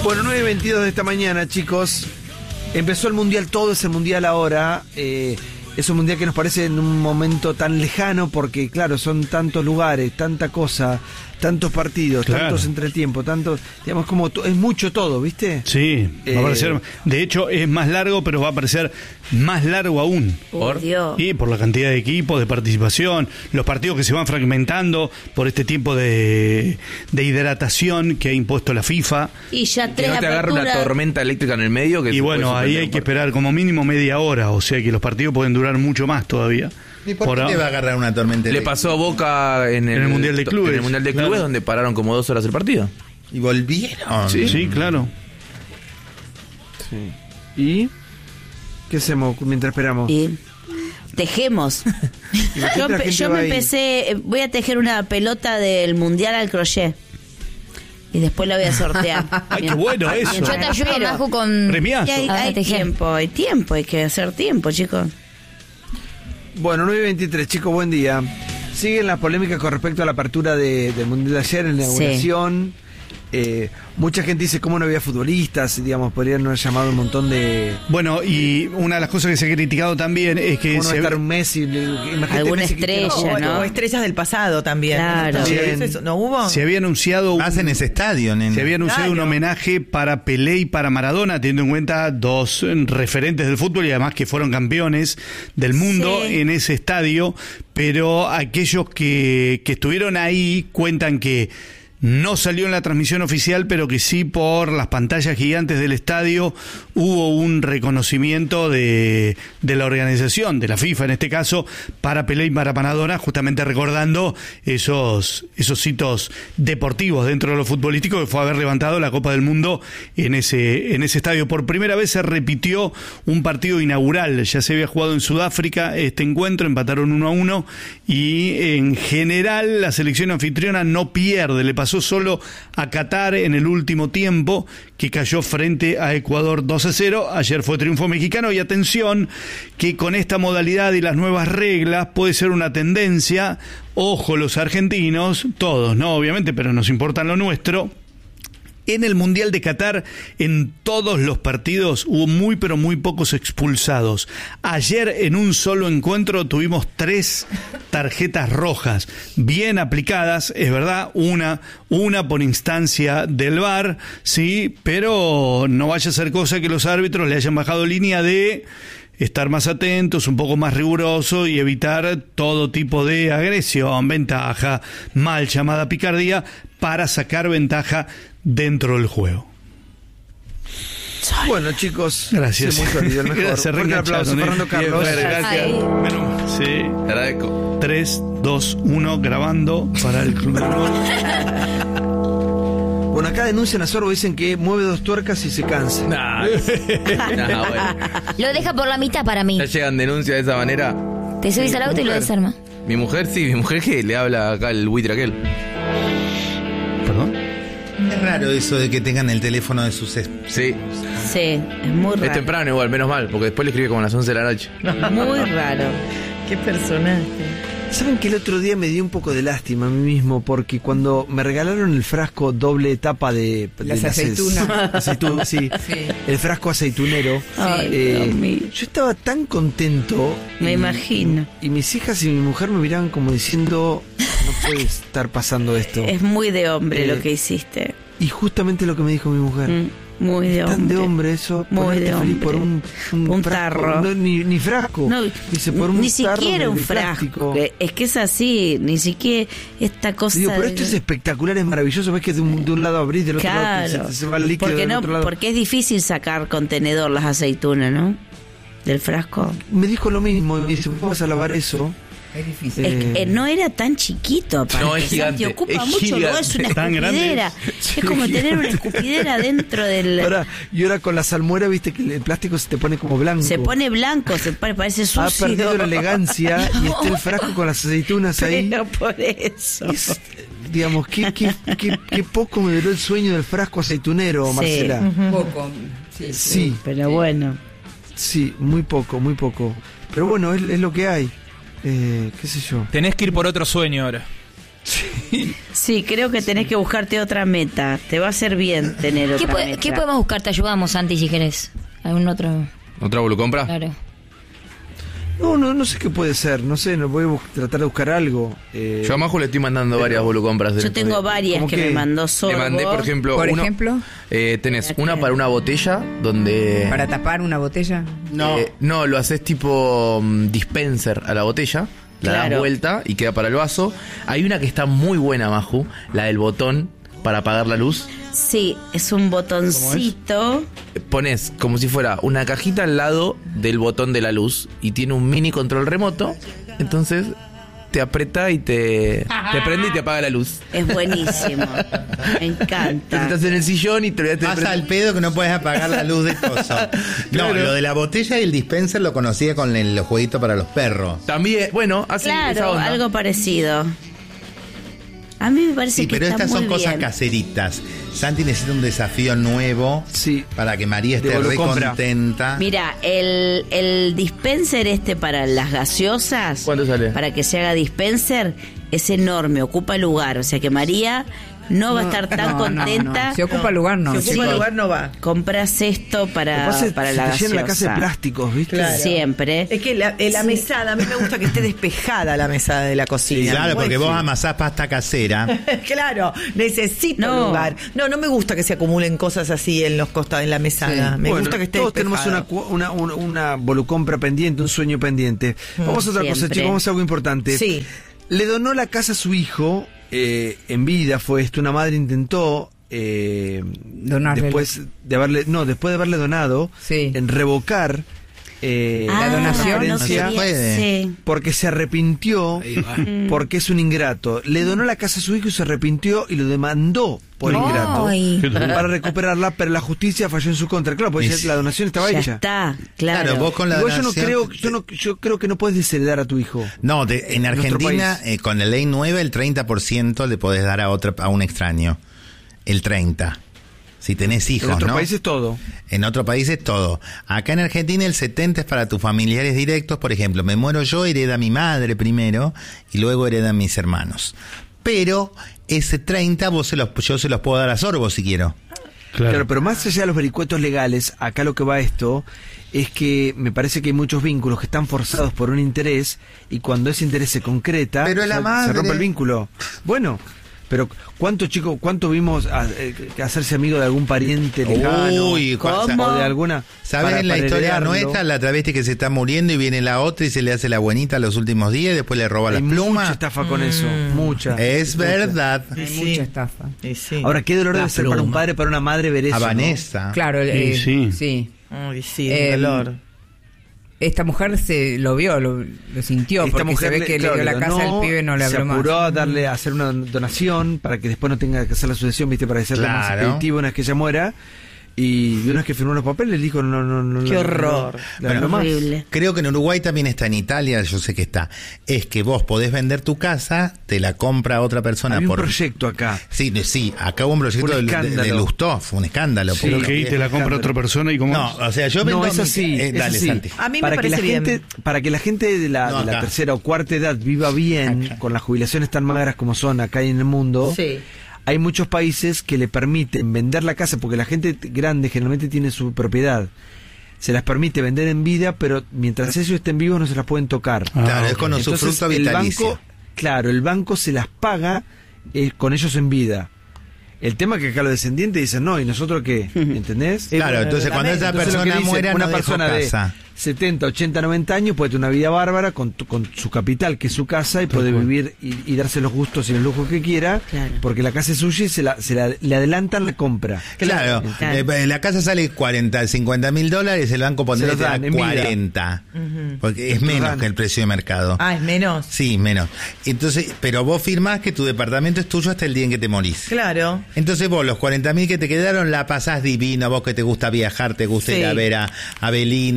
Bueno, 9:22 de esta mañana, chicos. Empezó el Mundial, todo es el Mundial ahora. Es un Mundial que nos parece en un momento tan lejano porque, claro, son tantos lugares, tanta cosa, tantos partidos, claro, tantos entretiempos, tantos, digamos, como es mucho todo, ¿viste? Sí, va a parecer, de hecho es más largo, pero va a parecer más largo aún. Por Dios. Y por la cantidad de equipos, de participación, los partidos que se van fragmentando por este tiempo de hidratación que ha impuesto la FIFA. Y ya que no te agarre una tormenta eléctrica en el medio. Que y bueno, ahí hay que esperar como mínimo media hora, o sea que los partidos pueden durar mucho más todavía. ¿Y por qué te va a agarrar una tormenta eléctrica? Le pasó a Boca en el Mundial de Clubes. En el Mundial de Clubes, claro, donde pararon como 2 horas el partido. ¿Y volvieron? Sí, claro. Sí. ¿Y qué hacemos mientras esperamos? Y tejemos. yo me empecé, voy a tejer una pelota del Mundial al crochet. Y después la voy a sortear. ¡Ay, qué bueno eso! Yo te ayudo, Maju, con... Premiazo. Hay tiempo, hay que hacer tiempo, chicos. Bueno, 9:23, chicos, buen día. Siguen las polémicas con respecto a la apertura del Mundial de ayer, en la inauguración. Mucha gente dice cómo no había futbolistas, digamos, podrían haber llamado un montón de... Bueno, y una de las cosas que se ha criticado también es que... ¿Cómo no estar un Messi? Alguna estrella, ¿no? O estrellas del pasado también. Claro. Eso, ¿no hubo? Se había anunciado... En ese estadio, nene. Se había anunciado un homenaje para Pelé y para Maradona, teniendo en cuenta dos referentes del fútbol y además que fueron campeones del mundo en ese estadio, pero aquellos que estuvieron ahí cuentan que no salió en la transmisión oficial, pero que sí por las pantallas gigantes del estadio hubo un reconocimiento de la organización, de la FIFA en este caso, para Pelé y para Maradona, justamente recordando esos hitos deportivos dentro de lo futbolístico, que fue haber levantado la Copa del Mundo en ese estadio. Por primera vez se repitió un partido inaugural, ya se había jugado en Sudáfrica este encuentro, empataron 1-1 y en general la selección anfitriona no pierde, le pasó solo a Qatar en el último tiempo, que cayó frente a Ecuador 2-0. Ayer fue triunfo mexicano y atención que con esta modalidad y las nuevas reglas puede ser una tendencia. Ojo los argentinos, todos, no obviamente, pero nos importa lo nuestro. En el Mundial de Qatar, en todos los partidos hubo muy pero muy pocos expulsados. Ayer en un solo encuentro tuvimos 3 tarjetas rojas, bien aplicadas, es verdad, una por instancia del VAR, sí, pero no vaya a ser cosa que los árbitros le hayan bajado línea de estar más atentos, un poco más riguroso y evitar todo tipo de agresión, ventaja, mal llamada picardía, para sacar ventaja dentro del juego. Bueno, chicos, gracias. Muy sólido, el mejor. Gracias, un aplauso, Fernando Carlos. Gracias. Bueno, sí. Agradezco. 3, 2, 1, grabando para el Club del Gol. Bueno, acá denuncian a Sorbo, dicen que mueve 2 tuercas y se cansa. Bueno. Lo deja por la mitad para mí. Ya llegan denuncias de esa manera. Te subís al auto y lo desarma. Mi mujer que le habla acá al buitre aquel. ¿Perdón? Es raro eso de que tengan el teléfono de sus... Sí. Sí, es muy raro. Es temprano igual, menos mal, porque después le escribe como a las 11 de la noche. Muy raro. Qué personaje. ¿Saben que el otro día me dio un poco de lástima a mí mismo? Porque cuando me regalaron el frasco doble tapa de las aceitunas. Sí, el frasco aceitunero, yo estaba tan contento. Me imagino. Y mis hijas y mi mujer me miraban como diciendo, no puede estar pasando esto. Es muy de hombre lo que hiciste. Y justamente lo que me dijo mi mujer. Muy de hombre. Tan de hombre eso. Muy de hombre. Por un tarro. No, ni frasco. No, dice, por un ni tarro siquiera un de frasco. Es que es así. Ni siquiera esta cosa. Digo, pero esto es espectacular, es maravilloso. Ves que de un lado abrís, del otro lado se va el líquido. Porque, del otro lado. Porque es difícil sacar contenedor las aceitunas, ¿no? Del frasco. Me dijo lo mismo. Me dice, vamos a lavar eso. Es difícil. Es que no era tan chiquito, aparte. No, es gigante. Te ocupa Es mucho, gigante. no es una Tan escupidera. Sí, es como tener una escupidera dentro del... Y ahora con la salmuera, viste que el plástico se te pone como blanco. Se pone blanco, parece sucio. Ha perdido la elegancia y está el frasco con las aceitunas ahí. Pero por eso. Digamos, qué poco me duró el sueño del frasco aceitunero, Marcela. Poco. Sí. Pero bueno. Sí, muy poco. Pero bueno, es lo que hay. ¿Qué sé yo? Tenés que ir por otro sueño ahora. Sí, creo que tenés que buscarte otra meta. Te va a hacer bien tener otra meta. ¿Qué podemos buscar? Te ayudamos, Santi, si querés. ¿Algún otro? ¿Otra volucompra? Claro. No sé qué puede ser. No sé, no voy a tratar de buscar algo. Yo a Maju le estoy mandando varias volucompras. Yo tengo varias ¿Cómo que qué? me mandó Sorbo. Le mandé, por ejemplo, Por uno- ejemplo, tenés una para una botella donde... para tapar una botella. No, lo haces tipo dispenser a la botella, la das Claro. vuelta y queda para el vaso. Hay una que está muy buena, Maju, la del botón para apagar la luz. Sí, es un botoncito. Pones como si fuera una cajita al lado del botón de la luz y tiene un mini control remoto. Entonces te aprieta y te prende y te apaga la luz. Es buenísimo. Me Entonces encanta. estás en el sillón y te olvidaste de Pasa prender. al pedo que no puedes apagar la luz de coso. No, lo de la botella y el dispenser lo conocía con el jueguito para los perros. También, bueno, así esa Claro, onda. algo parecido. A mí me parece Sí, que pero está estas son muy cosas bien. caseritas. Santi necesita un desafío nuevo Sí. para que María De esté re volucompra. contenta. Mira, el dispenser para las gaseosas, ¿Cuánto sale? para que se haga dispenser, es enorme, ocupa lugar. O sea que María no va a estar tan contenta. Si ocupa lugar, no. Si ocupa Sí. lugar no va. Compras esto Lo que para pasa es para que la se gaseosa. llena la casa de plásticos, ¿viste? Claro. Siempre. Es que la mesada, a mí me gusta que esté despejada la mesada de la cocina. Claro, Muy porque vos fino. amasás pasta casera. Claro, necesito No. lugar. No me gusta que se acumulen cosas así en los costados, en la mesada. Me Bueno, gusta que esté todos tenemos despejado. una volucompra pendiente, un sueño pendiente. Vamos a otra cosa, Siempre. chicos, vamos a algo importante. Sí. Le donó la casa a su hijo, en vida fue esto, una madre intentó... Donarle. después de haberle donado, Sí. en revocar La donación no se puede. Sí. porque se arrepintió, porque es un ingrato. Le donó la casa a su hijo y se arrepintió y lo demandó por ingrato Ay. para recuperarla, pero la justicia falló en su contra. Claro, porque Y ya sí. la donación estaba Ya hecha. está, claro. Vos con la Igual donación... yo creo que no puedes desheredar a tu hijo. No, en nuestro Argentina, país. con la ley nueva, el 30% le podés dar a un extraño. El 30%. Si tenés hijos, En otros ¿no? países todo. En otros países todo. Acá en Argentina el 70% es para tus familiares directos. Por ejemplo, me muero yo, hereda mi madre primero y luego heredan mis hermanos. Pero ese 30% yo se los puedo dar a Sorbo si quiero. Claro, pero más allá de los vericuetos legales, acá lo que va esto es que me parece que hay muchos vínculos que están forzados por un interés y cuando ese interés se concreta, Pero es la se madre. rompe el vínculo. Bueno, pero ¿cuánto vimos hacerse amigo de algún pariente lejano? Uy, ¿Cómo? O de alguna... ¿Sabes para- en la para historia heredarlo? nuestra la travesti que se está muriendo y viene la otra y se le hace la buenita los últimos días y después le roba Hay las mucha plumas? estafa con eso, mucha. Es Mucha. verdad. Hay Sí. mucha estafa. Y sí. Ahora, qué dolor debe ser para un padre, para una madre ver eso. A ¿no? Vanessa. Claro, Sí. sí. Ay, sí, Eh, dolor. Esta mujer se lo vio, lo sintió, Esta porque se ve que claro, le dio la casa donó, al pibe, no le se habló más. apuró a hacer una donación para que después no tenga que hacer la sucesión, viste, para hacerlo más Claro. expeditivo una vez que ella muera. Y una vez que firmó los papeles dijo no. Qué horror. No, no más. Horrible. Creo que en Uruguay también está, en Italia yo sé que está. Es que vos podés vender tu casa, te la compra otra persona Había un por... proyecto acá. Sí, acá hubo un proyecto Un de escándalo. Lustó, fue un escándalo. Sí, Pero porque- que ahí te la compra otra persona y como... No, o sea, yo vendo... No, es así. es dale, así. Santi. A mí me para que la parece gente, bien. para que la gente de la, No, de la acá. tercera o cuarta edad viva bien, con las jubilaciones tan magras como son acá y en el mundo, Sí. hay muchos países que le permiten vender la casa, porque la gente grande generalmente tiene su propiedad. Se las permite vender en vida, pero mientras ellos estén vivos no se las pueden tocar. Claro, es ok. con usufructo el vitalicio. banco, claro, el banco se las paga con ellos en vida. El tema es que acá los descendientes dicen, no, ¿y nosotros qué? ¿Entendés? Claro, entonces cuando esa Entonces, lo que persona dice, muera una no dejó persona casa. de 70, 80, 90 años puede tener una vida bárbara con su capital, que es su casa, y puede vivir y darse los gustos y los lujos que quiera, Claro. porque la casa es suya y le adelantan la compra. Claro, Claro. la casa sale 40, 50 mil dólares, el banco pondría Se los dan en vida. 40, porque es menos dan. que el precio de mercado. Ah, es menos. Sí, menos. Entonces, pero vos firmás que tu departamento es tuyo hasta el día en que te morís. Claro. Entonces vos, los 40.000 que te quedaron, la pasás divino, vos que te gusta viajar, te gusta Sí. ir a ver a Belinda, todo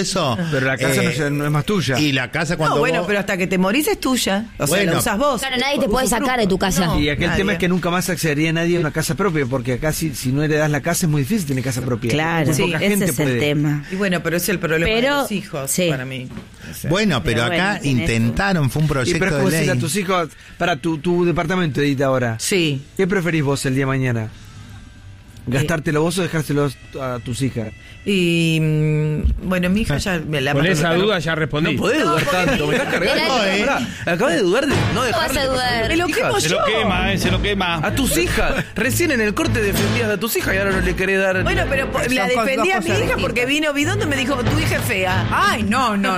eso. Pero la casa no es más tuya. Y la casa cuando No, bueno, vos- pero hasta que te morís es tuya. O sea, Bueno. la usás vos. Claro, nadie te puede sacar de tu casa. No. Y aquel nadie. tema es que nunca más accedería nadie a una casa propia, porque acá si no heredas la casa es muy difícil tener casa propia. Claro, Muy sí, poca ese gente es el puede. tema. Y bueno, pero es el problema de Pero, los hijos sí. para mí. O sea, Bueno, pero Pero acá bueno, tiene intentaron, fue un Y pero proyecto es como de decirle a ley. tus hijos, para tu departamento, Edita, ahora. Sí. ¿Qué preferís vos el día de mañana? ¿Gastártelo vos o dejárselos a tus hijas? Y bueno, mi hija ya me la Con esa pero- duda ya respondí. No podés dudar tanto, me estás cargando. Mira, Pará, acabas de dudar de no vas dejarle a dudar? Me lo quemo Se yo. lo quema, se lo quema. a tus hijas. Recién en el corte defendías a tus hijas y ahora no le querés dar. Bueno, pero la Son defendí dos a mi cosas hija porque vino Bidondo y me dijo, tu hija es fea. Ay, no. No,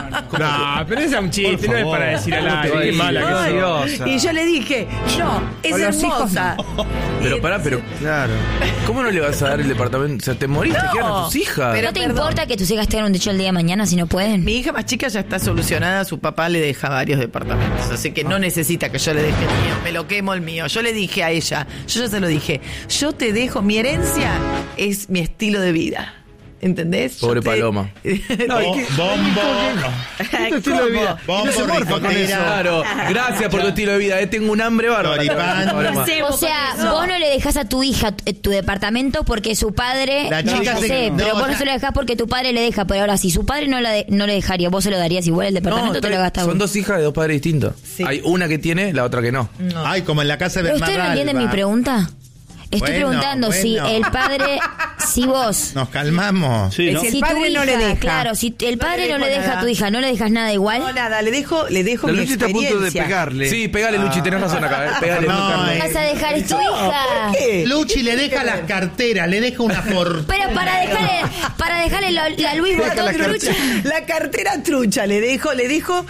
pero esa es un chiste, Por no es favor. para decir al ¿Cómo te va a aire. Qué decir? mala que Ay, sos. Diosa. y yo le dije, no, es Con los hijos hermosa. Pero pará, pero Claro. ¿cómo no le vas a dar el departamento? O sea, te morís, te quedan a tus hijas. Pero ¿No te perdón. importa que tus hijas tengan un techo el día de mañana si no pueden? Mi hija más chica ya está solucionada, su papá le deja varios departamentos, así que no necesita que yo le deje el mío, me lo quemo el mío. Yo le dije a ella, yo ya se lo dije, yo te dejo, mi herencia es mi estilo de vida. ¿Entendés? Pobre Yo te- Paloma. No, ¿y qué? Bombo. ¿Qué estilo de vida? Bombo, Y no se morfa con ricotera. eso. Claro, gracias por tu estilo de vida. Tengo un hambre bárbaro. Choripán. Paloma. O sea, vos no le dejás a tu hija tu departamento porque su padre... La no, chica ya se- sé, no, pero vos no ya- se lo dejás porque tu padre le deja. Pero ahora, si su padre no le dejaría, vos se lo darías igual el departamento, te lo gastas son vos. dos hijas de dos padres distintos. Sí. Hay una que tiene, la otra que no. Ay, como en la casa de ¿Pero Bernardo ustedes no entienden Alba. mi pregunta? Estoy Bueno, preguntando si bueno. el padre, si vos... Nos calmamos. Sí, ¿no? Si el si padre tu no le deja. Claro, si el padre le no le dejo deja a nada. tu hija, ¿no le dejas nada igual? No, nada, le dejo La mi Luchi está a punto de experiencia. pegarle. Sí, pegale, Luchi, tenés razón acá. Pegale. No, Carlos. ¿Vas a dejar es tu hija? ¿Qué? Luchi le deja las carteras, le deja una fortuna. Pero para dejarle la Louis Deja la Vuitton trucha. La cartera trucha, le dejo Le deja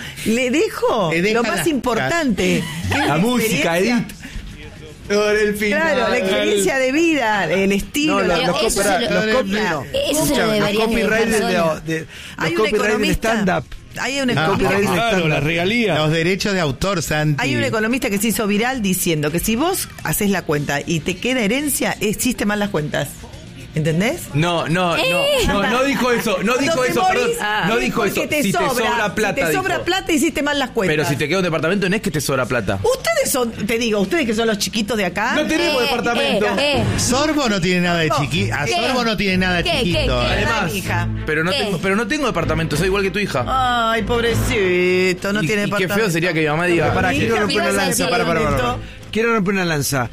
lo más las importante. que es La música, experiencia. Edith. El final. Claro, la experiencia de vida, el estilo. No, la Pero los eso copyright- se lo- los no, copy- no. Eso se lo Escucha, deberías los copyright dejar de Hay los un copyright del economista. stand-up. Hay un Los economista. copyright del Claro, stand-up. la regalía. Los derechos de autor, Santi. Hay un economista que se hizo viral diciendo que si vos haces la cuenta y te queda herencia, existe mal las cuentas. ¿Entendés? No dijo eso, no dijo Cuando te eso, morís, perdón. No dijo porque eso. Si te sobra plata, Si te sobra dijo. plata, hiciste mal las cuentas. Pero si te queda un departamento, no es que te sobra plata. Ustedes son, te digo, ustedes que son los chiquitos de acá. No tenemos departamento. Sorbo no tiene nada de chiquito. A ¿Qué? Sorbo no tiene nada de ¿Qué? chiquito. ¿Qué? Además, hija. pero no tengo departamento, soy igual que tu hija. Ay, pobrecito, no y, tiene y qué departamento. feo sería que mi mamá diga, Pará, Mi quiero hija romper una ibas a lanza. decir Para. Quiero romper una lanza.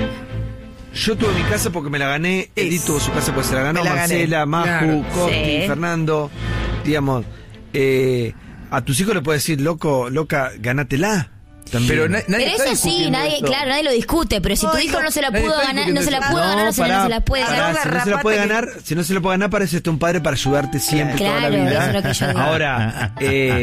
Yo tuve mi casa porque me la gané. Edith tuvo su casa porque se la ganó. Me la gané. Marcela, Maju, Claro. Coti, Sí. Fernando. Digamos, a tus hijos le puedes decir, loca, ganátela. También. pero nadie Pero está eso sí, discutiendo nadie, esto. claro, nadie lo discute, pero si tu Ay, hijo no se la nadie pudo está ganar, discutiendo no se la eso. pudo ganar, no se la puede pará, ganar. si no se la puede ganar, si no se la puede ganar, parece un padre para ayudarte siempre toda la Claro, vida. eso es lo que yo digo. Ahora,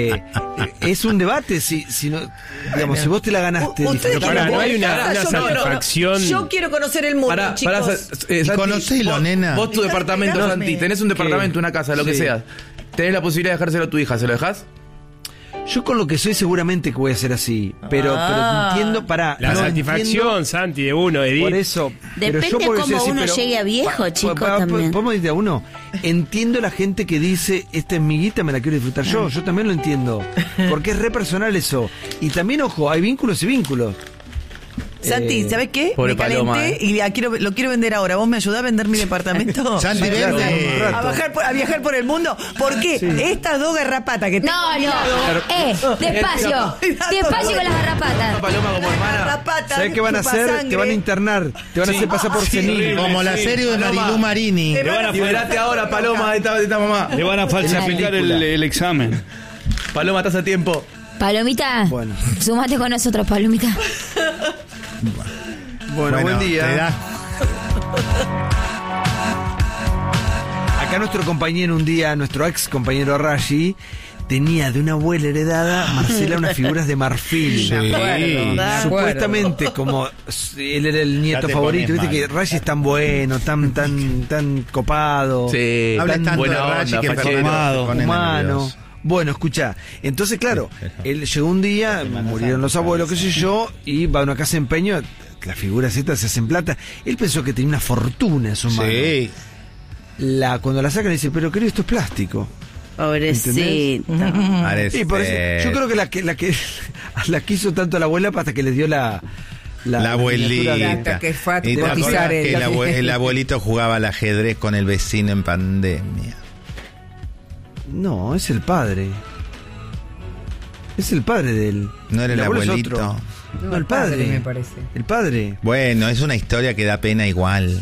es un debate, si no, digamos, si vos te la ganaste, Ustedes listo, Pará, quieren no hay una casa, yo quiero- satisfacción. Yo quiero conocer el mundo, Pará, chicos. Santi, conocelo, vos- nena. Vos tu Estás departamento, pegándome. Santi, tenés un departamento, una casa, lo que Sí. sea. Tenés la posibilidad de dejárselo a tu hija, ¿se lo dejás? Yo con lo que soy seguramente que voy a ser así, pero entiendo, La satisfacción, Santi, de uno, Edith. por eso. pero Depende yo porque cómo soy así, uno pero- llegue a viejo, chico, también. ¿Podemos decirte a uno? Entiendo la gente que dice, esta es mi guita, me la quiero disfrutar yo. Yo también lo entiendo. Porque es re personal eso. Y también, ojo, hay vínculos y vínculos. Santi, ¿sabes qué? Pobre Me calenté Paloma, y lo quiero vender ahora. ¿Vos me ayudás a vender mi departamento? Santi, Sí, claro, vende. un rato. A viajar por el mundo. ¿Por qué? Estas dos garrapatas que tengo. No, a mi lado. despacio, despacio con las garrapatas. Paloma como hermana. Garrapatas, ¿Sabes qué van a hacer? chupasangre. Te van a internar. Te van a hacer pasar por senil. Como la serie de Marilú Marini. Te van a- Liberate ahora, Paloma, de esta mamá. Le van a falsificar el examen. Paloma, estás a tiempo. Palomita, Bueno. sumate con nosotros, Palomita. Bueno, buen te día. das- Acá nuestro compañero un día, nuestro ex compañero Rashi, tenía de una abuela heredada, Marcela, unas figuras de marfil. De acuerdo. Supuestamente, como él era el nieto te favorito, pones viste mal. que Rashi es tan bueno, tan copado, Sí, Hablas tan tanto buena de onda, Rashi que fachero. Fernando se pone humano. nervioso. Bueno, escucha, entonces claro, él llegó un día, murieron los abuelos, qué sé yo, y va a una casa de empeño, las figuras estas se hacen plata. Él pensó que tenía una fortuna en su mano. Sí. Cuando la sacan dice, pero querido, esto es plástico. Pobrecito. Y por eso, yo creo que la quiso tanto la abuela hasta que le dio la abuelita. Que fue a ¿Y te cotizar acordás que el abuelito jugaba al ajedrez con el vecino en pandemia? No, es el padre. Es el padre de él. No era el abuelo es abuelito. otro. No, el padre. me parece. El padre. Bueno, es una historia que da pena igual.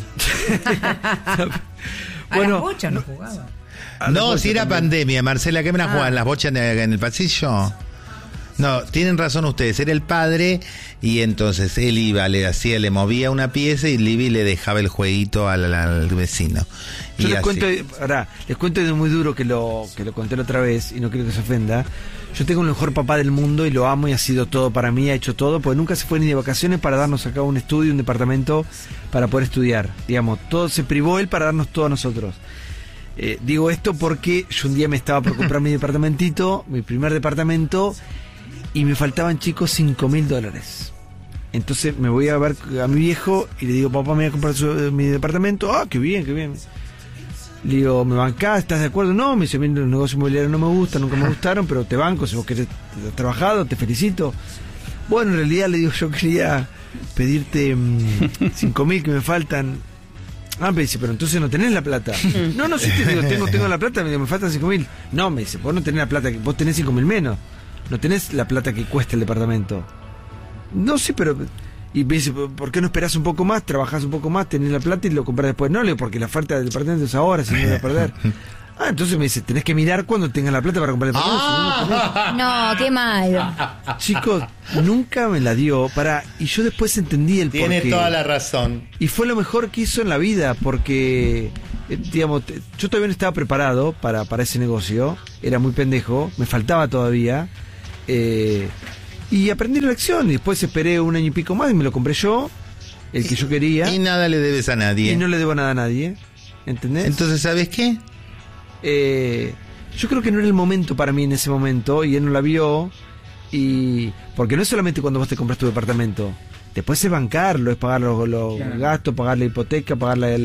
A las bochas no jugaba. No, si era pandemia, Marcela, ¿qué me la jugaban? ¿Las bochas en el pasillo? No, tienen razón ustedes, era el padre y entonces él iba, le movía una pieza y Libby le dejaba el jueguito al vecino. Yo y les así. cuento de muy duro que lo conté la otra vez y no quiero que se ofenda. Yo tengo el mejor papá del mundo y lo amo y ha sido todo para mí, ha hecho todo, porque nunca se fue ni de vacaciones para darnos acá un estudio, un departamento para poder estudiar. Digamos, todo se privó él para darnos todo a nosotros. Digo esto porque yo un día me estaba por comprar mi departamentito, mi primer departamento, y me faltaban, chicos, $5.000. Entonces me voy a ver a mi viejo y le digo, papá, me voy a comprar mi departamento. Ah, qué bien, qué bien. Le digo, ¿me bancás? ¿Estás de acuerdo? No, me dice, los negocios inmobiliarios no me gustan, nunca me gustaron, pero te banco, si vos querés, has trabajado, te felicito. Bueno, en realidad le digo, yo quería pedirte 5.000 que me faltan. Ah, me dice, pero entonces no tenés la plata. No, sí te digo, tengo la plata, me faltan 5.000. No, me dice, vos no tenés la plata, vos tenés 5.000 menos. No tenés la plata que cuesta el departamento. No, sí, pero... Y me dice, ¿por qué no esperás un poco más? Trabajás un poco más, tenés la plata y lo comprás después. No, le digo, porque la oferta del departamento es ahora, si no voy a perder. Ah, entonces me dice, tenés que mirar cuando tengas la plata para comprar el departamento. No, qué mal. Chicos, nunca me la dio. Y yo después entendí el porqué. Tiene toda la razón. Y fue lo mejor que hizo en la vida, porque, digamos, yo todavía no estaba preparado para ese negocio. Era muy pendejo, me faltaba todavía. Y aprendí la lección. Y después esperé un año y pico más y me lo compré yo, el que yo quería. Y nada le debes a nadie. Y no le debo nada a nadie. ¿Entendés? Entonces, ¿sabes qué? Yo creo que no era el momento para mí en ese momento y él no la vio. Y porque no es solamente cuando vos te compras tu departamento, después es bancarlo, es pagar los gastos, pagar la hipoteca, pagar la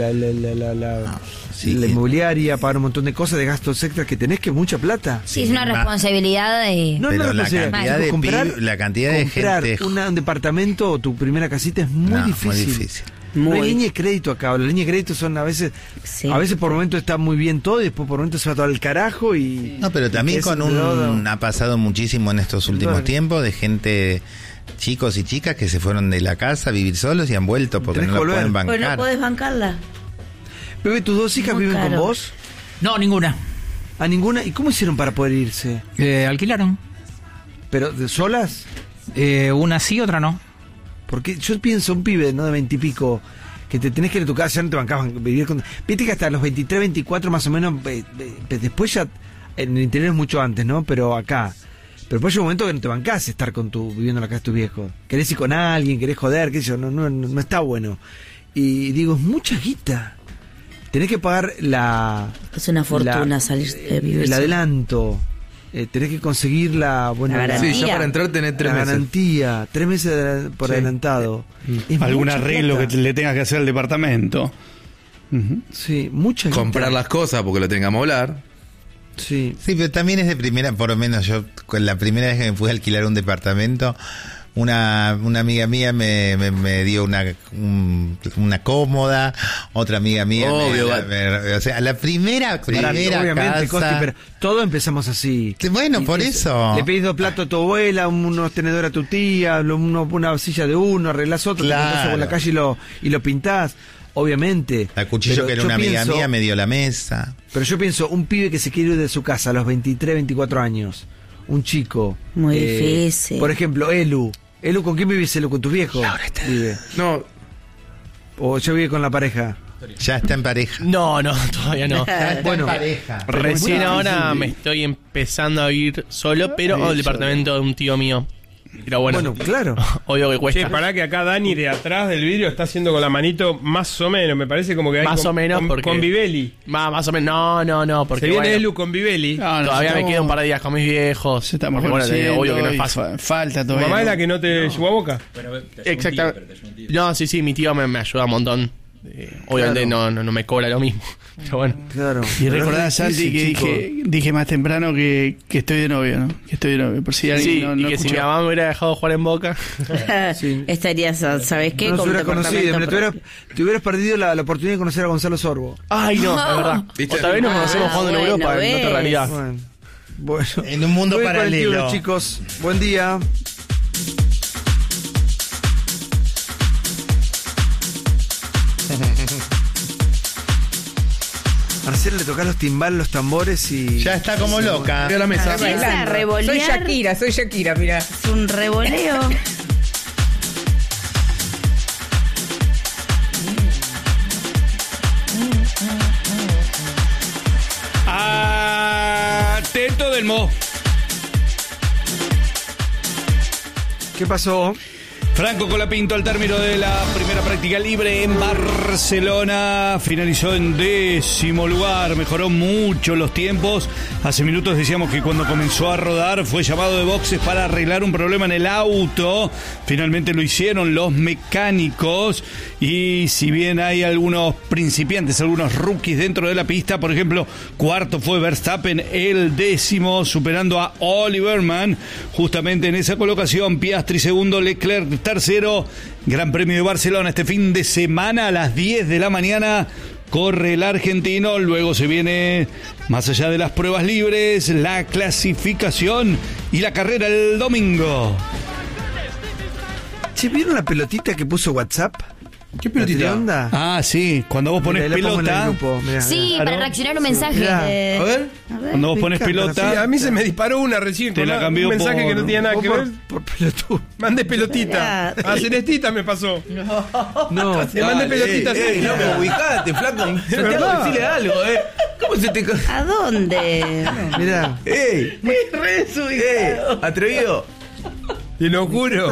inmobiliaria, pagar un montón de cosas, de gastos extras que tenés, que es mucha plata. Sí, es una responsabilidad de... No, pero la cantidad de comprar gente... un departamento o tu primera casita es muy difícil. Muy difícil. No hay línea de crédito acá. Las líneas de crédito son a veces por momentos está muy bien todo y después por momentos se va todo al carajo y... No, pero también ha pasado muchísimo en estos últimos tiempos de gente, chicos y chicas que se fueron de la casa a vivir solos y han vuelto porque no la pueden bancar. Pues no podés bancarla. Bebé, ¿tus dos hijas viven con vos? No, ninguna. ¿A ninguna? ¿Y cómo hicieron para poder irse? Alquilaron. ¿Pero de solas? Una sí, otra no. Porque yo pienso, un pibe, ¿no?, de 20 y pico, que te tenés que ir a tu casa, ya no te bancaban vivir con... Viste que hasta los 23, 24 más o menos, después ya, en el interior es mucho antes, ¿no? Pero acá. Pero después hay un momento que no te bancás estar viviendo en la casa de tus viejos. Querés ir con alguien, querés joder, qué sé yo, no está bueno. Y digo, es mucha guita. Tenés que pagar es una fortuna salir de vivir el adelanto. Tenés que conseguir la garantía. Sí, ya para entrar tenés 3 meses. Garantía, 3 meses por adelantado. Algún arreglo plata que le tengas que hacer al departamento. Sí, mucha comprar guita. las cosas porque lo tengamos a hablar. Sí, pero también es de primera, por lo menos yo, con la primera vez que me fui a alquilar un departamento, una amiga mía me dio una cómoda, otra amiga mía o sea, la primera obviamente, casa... Costi, pero todos empezamos así. Bueno, por eso le pedís 2 platos a tu abuela, unos tenedores a tu tía, una silla de uno, arreglás otro, te encontrás por la calle y lo pintás. Obviamente. El cuchillo que era una amiga mía me dio la mesa. Pero yo pienso, un pibe que se quiere ir de su casa a los 23, 24 años, un chico. Muy difícil. Por ejemplo, Elu, ¿con quién vivís, Elu? ¿Con tu viejo? Vive. No. ¿O ya vive con la pareja? Ya está en pareja. No, todavía no. Bueno, en pareja. Recién ahora me estoy empezando a vivir solo, pero al departamento de un tío mío. Pero bueno, claro. Obvio que cuesta. Che, pará que acá Dani de atrás del vidrio está haciendo con la manito más o menos. Me parece como que hay más o menos con Vivelli. Más o menos. No. Porque se viene Elu con Vivelli. Todavía me quedan un par de días con mis viejos. Estamos obvio que no es fácil. Falta todavía. ¿Tu mamá es la que no te llevó a Boca? Exactamente. No, sí, mi tío me ayuda un montón. Obviamente no me cobra lo mismo. Pero bueno. Claro. Y recordás, Santi, que chico. dije más temprano que estoy de novio, ¿no? Que estoy de novio. Por si alguien Sí, no y que si mi escuchó. mamá me hubiera dejado jugar en Boca. Estarías, ¿sabes qué? No se Con hubiera conocido, departamento te hubieras perdido la oportunidad de conocer a Gonzalo Sorbo. Ay, no, es verdad. ¿Viste? Otra vez nos conocemos jugando en bueno, Europa, en otra ves. realidad. Bueno. En un mundo 9:41, paralelo. chicos. Buen día. Marcela le toca los timbales, los tambores y... Ya está como loca. Voy a la mesa. Empieza a revolear. Soy Shakira, mira. Es un revoleo. Atento del Mo. ¿Qué pasó? Franco Colapinto al término de la primera práctica libre en Barcelona finalizó en 10º lugar, mejoró mucho los tiempos. Hace minutos decíamos que cuando comenzó a rodar fue llamado de boxes para arreglar un problema en el auto. Finalmente lo hicieron los mecánicos y si bien hay algunos principiantes, algunos rookies dentro de la pista, por ejemplo, cuarto fue Verstappen, el 10º superando a Oliver Mann. Justamente en esa colocación, Piastri segundo, Leclerc tercero. Gran Premio de Barcelona este fin de semana a las 10 de la mañana. Corre el argentino, luego se viene, más allá de las pruebas libres, la clasificación y la carrera el domingo. Che, ¿vieron la pelotita que puso WhatsApp? ¿Qué pelotita? ¿La onda? Ah, sí, cuando vos pones Mirá, la pongo en el pelota. grupo, mirá, Sí, mirá. para reaccionar a un mensaje. Mirá. A ver. Cuando vos Me pones encanta, pelota. Sí, a mí se me disparó una recién. Te con la un cambió mensaje por- que no tenía nada Vos que ver. por pelotudo. Mandé pelotita. Mirá. A Celestita me pasó. No, Te mandé pelotitas. Loco, ubicate, flaco. Santiago, verdad. decile algo, ¿Cómo se te... ¿A dónde? mirá. ¡Ey! ¡Atrevido! Te lo juro.